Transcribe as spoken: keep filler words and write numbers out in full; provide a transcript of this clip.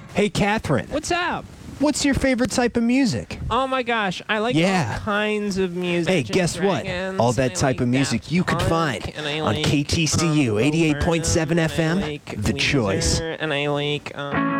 Hey, Catherine, What's up? what's your favorite type of music? Oh my gosh, I like Yeah. all kinds of music. Hey, guess what? All that type of music you could find on K T C U eighty-eight point seven F M, The Choice. And I like, um...